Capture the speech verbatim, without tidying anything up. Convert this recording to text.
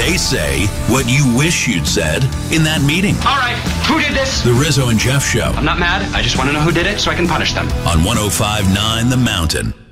they say what you wish you'd said in that meeting. All right, who did this? The Rizzo and Jeff Show I'm not mad. I just want to know who did it so I can punish them. on one oh five point nine The Mountain.